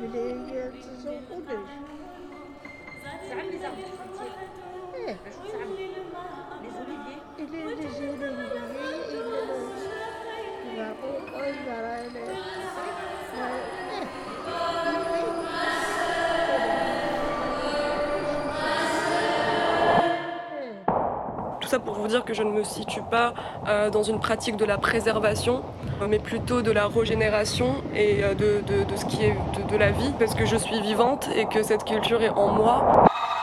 اللي تزوقوني. زعم لي زعم تفهمتي ايه شو زعم لي زوليفيي اللي جينا Tout ça pour vous dire que je ne me situe pas dans une pratique de la préservation, mais plutôt de la régénération et de ce qui est de la vie, parce que je suis vivante et que cette culture est en moi.